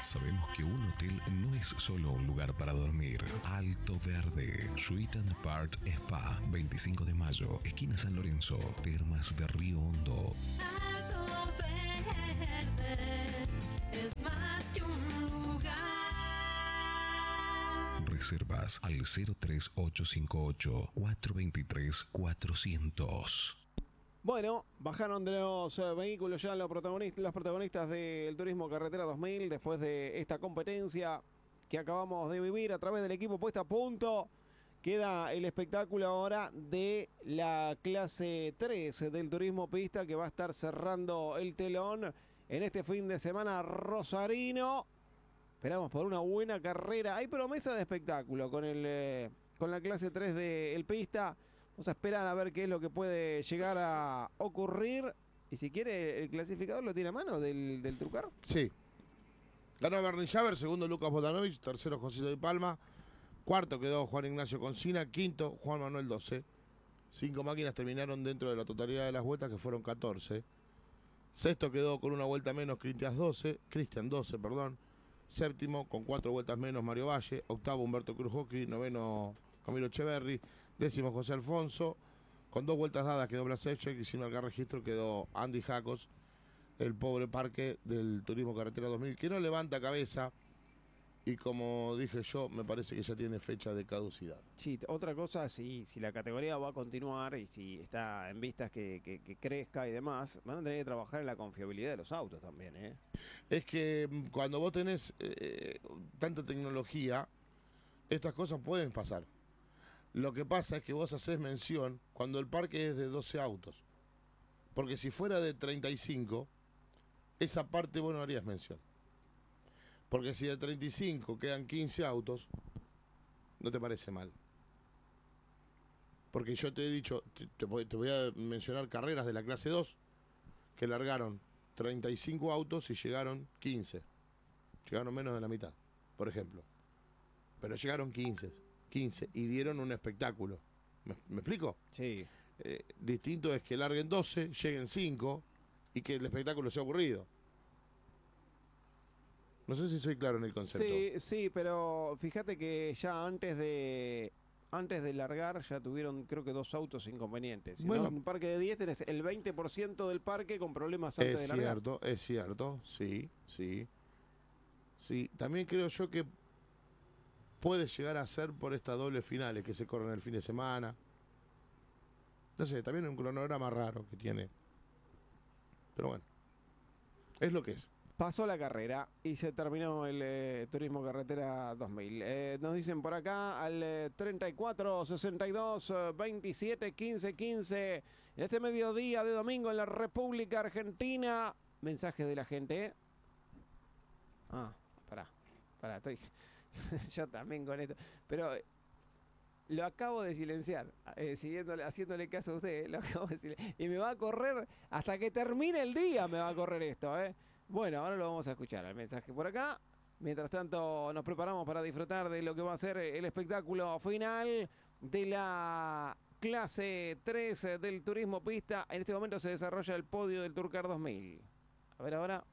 Sabemos que un hotel no es solo un lugar para dormir. Alto Verde, Suite and Park Spa, 25 de mayo, esquina San Lorenzo, Termas de Río Hondo. Alto Verde es más que un lugar. Reservas al 03858 423 400. Bueno, bajaron de los vehículos ya los protagonistas del Turismo Carretera 2000 después de esta competencia que acabamos de vivir a través del equipo Puesta a Punto. Queda el espectáculo ahora de la clase 3 del Turismo Pista que va a estar cerrando el telón en este fin de semana rosarino. Esperamos por una buena carrera. Hay promesa de espectáculo con la clase 3 del Pista. Vamos a esperar a ver qué es lo que puede llegar a ocurrir. Y si quiere, el clasificador lo tiene a mano del Trucar. Sí. Ganó Bernie Schaber, segundo Lucas Botanovich, tercero Josito de Palma, cuarto quedó Juan Ignacio Concina, quinto Juan Manuel 12. 5 máquinas terminaron dentro de la totalidad de las vueltas, que fueron 14. Sexto quedó con una vuelta menos Cristian 12, perdón. Séptimo, con 4 vueltas menos, Mario Valle. Octavo, Humberto Cruz Hockey. Noveno, Camilo Echeverri. Décimo, José Alfonso. Con 2 vueltas dadas quedó Blasevich, y sin marcar registro quedó Andy Jacos, el pobre parque del Turismo Carretera 2000, que no levanta cabeza. Y como dije yo, me parece que ya tiene fecha de caducidad. Sí, otra cosa, si la categoría va a continuar y si está en vistas que crezca y demás, van a tener que trabajar en la confiabilidad de los autos también, ¿eh? Es que cuando vos tenés tanta tecnología, estas cosas pueden pasar. Lo que pasa es que vos hacés mención cuando el parque es de 12 autos. Porque si fuera de 35, esa parte vos no harías mención. Porque si de 35 quedan 15 autos, no te parece mal. Porque yo te he dicho, te voy a mencionar carreras de la clase 2 que largaron 35 autos y llegaron 15. Llegaron menos de la mitad, por ejemplo. Pero llegaron 15 y dieron un espectáculo. ¿Me explico? Sí. Distinto es que larguen 12, lleguen 5 y que el espectáculo sea aburrido. No sé si soy claro en el concepto. Sí, pero fíjate que ya antes de largar ya tuvieron creo que 2 autos inconvenientes. Bueno, ¿no? En un parque de 10 tenés el 20% del parque con problemas antes de largar. Es cierto, sí. Sí, también creo yo que puede llegar a ser por estas dobles finales que se corren el fin de semana. No sé, también un cronograma raro que tiene. Pero bueno, es lo que es. Pasó la carrera y se terminó el Turismo Carretera 2000. Nos dicen por acá al 34 62 27 15 15 en este mediodía de domingo en la República Argentina. Mensaje de la gente. Pará, estoy yo también con esto. Pero lo acabo de silenciar, haciéndole caso a usted, lo acabo de silenciar. Y me va a correr hasta que termine el día, me va a correr esto, ¿eh? Bueno, ahora lo vamos a escuchar, el mensaje por acá. Mientras tanto, nos preparamos para disfrutar de lo que va a ser el espectáculo final de la clase 3 del Turismo Pista. En este momento se desarrolla el podio del Tourcar 2000. A ver ahora.